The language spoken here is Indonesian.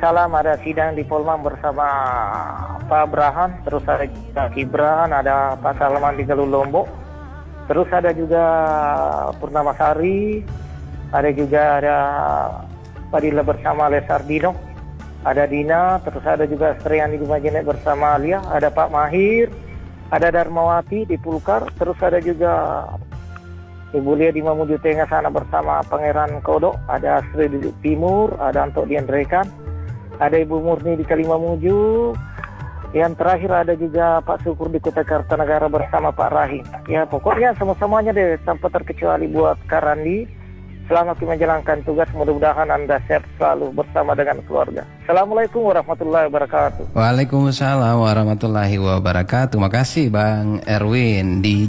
Waalaikumsalam, ada sidang di Polman bersama Pak Abraham, terus ada Pak Gibran, ada Pak Salman di Galuh Lombok, terus ada juga Purnamasari, ada Pak Dila bersama Lesardino, ada Dina, terus ada juga Sriani di Majenek bersama Alia, ada Pak Mahir, ada Darmawati di Pulkar, terus ada juga Ibu Lia di Mamuju Tengah sana bersama Pangeran Kodok, ada Sri di Timur, ada Antok di Andrekan, ada Ibu Murni di Kalimamuju, yang terakhir ada juga Pak Syukur di Kota Kartanegara bersama Pak Rahim. Ya pokoknya semuanya deh, tanpa terkecuali buat Karandi. Selamat menjalankan tugas, mudah-mudahan Anda sehat selalu bersama dengan keluarga. Assalamualaikum warahmatullahi wabarakatuh. Waalaikumsalam warahmatullahi wabarakatuh. Makasih Bang Erwin di